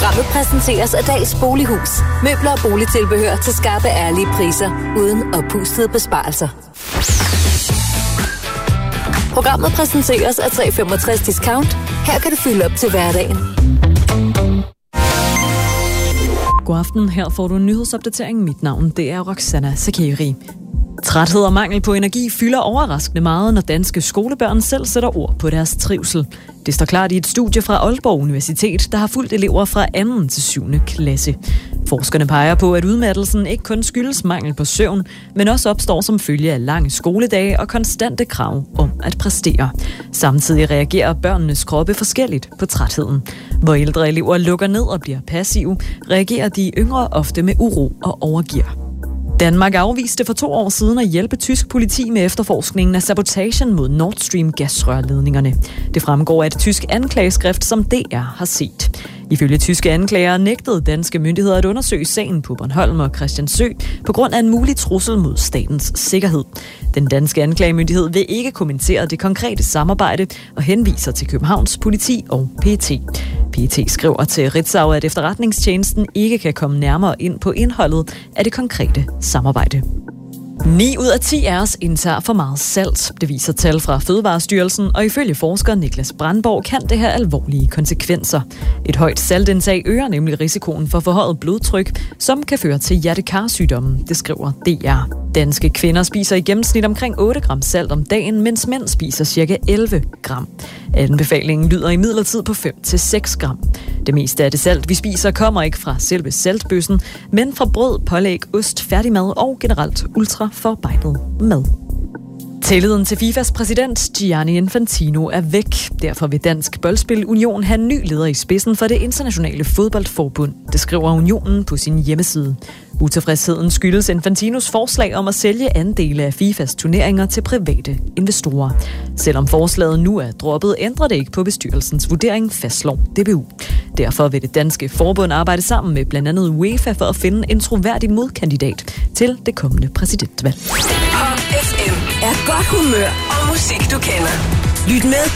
Programmet præsenteres af Dags Bolighus. Møbler og boligtilbehør til skarpe, ærlige priser, uden oppustede besparelser. Programmet præsenteres af 365 Discount. Her kan du fylde op til hverdagen. God aften, her får du en nyhedsopdatering. Mit navn, det er Roxana Sakeri. Træthed og mangel på energi fylder overraskende meget, når danske skolebørn selv sætter ord på deres trivsel. Det står klart i et studie fra Aalborg Universitet, der har fulgt elever fra 2. til 7. klasse. Forskerne peger på, at udmattelsen ikke kun skyldes mangel på søvn, men også opstår som følge af lange skoledage og konstante krav om at præstere. Samtidig reagerer børnenes kroppe forskelligt på trætheden. Hvor ældre elever lukker ned og bliver passive, reagerer de yngre ofte med uro og overgear. Danmark afviste for 2 år siden at hjælpe tysk politi med efterforskningen af sabotagen mod Nord Stream gasrørledningerne. Det fremgår af et tysk anklageskrift, som DR har set. Ifølge tyske anklager nægtede danske myndigheder at undersøge sagen på Bornholm og Christiansø på grund af en mulig trussel mod statens sikkerhed. Den danske anklagemyndighed vil ikke kommentere det konkrete samarbejde og henviser til Københavns politi og PET. PET skriver til Ritzau, at efterretningstjenesten ikke kan komme nærmere ind på indholdet af det konkrete samarbejde. 9 ud af 10 af os indtager for meget salt. Det viser tal fra Fødevarestyrelsen, og ifølge forsker Niklas Brandborg kan det have alvorlige konsekvenser. Et højt saltindtag øger nemlig risikoen for forhøjet blodtryk, som kan føre til hjertekarsygdomme, det skriver DR. Danske kvinder spiser i gennemsnit omkring 8 gram salt om dagen, mens mænd spiser ca. 11 gram. Anbefalingen lyder imidlertid på 5-6 gram. Det meste af det salt, vi spiser, kommer ikke fra selve saltbøssen, men fra brød, pålæg, ost, færdigmad og generelt ultraforarbejdet mad. Tilliden til FIFAs præsident Gianni Infantino er væk. Derfor vil Dansk Boldspil Union have en ny leder i spidsen for det internationale fodboldforbund. Det skriver Unionen på sin hjemmeside. Utilfredsheden skyldes Infantinos forslag om at sælge andele af FIFAs turneringer til private investorer. Selvom forslaget nu er droppet, ændrer det ikke på bestyrelsens vurdering, fastslår DBU. Derfor vil det danske forbund arbejde sammen med blandt andet UEFA for at finde en troværdig modkandidat til det kommende præsidentvalg. Pop FM er godt humør og musik, du kender. Lyt med